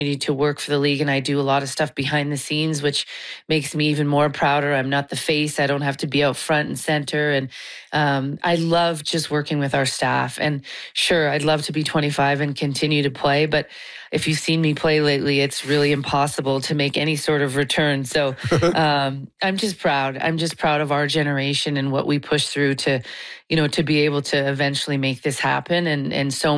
to work for the league, and I do a lot of stuff behind the scenes, which makes me even more prouder. I'm not the face. I don't have to be out front and center. And I love just working with our staff. And sure, I'd love to be 25 and continue to play, but if you've seen me play lately, it's really impossible to make any sort of return. So I'm just proud. I'm just proud of our generation and what we pushed through to, to be able to eventually make this happen. And so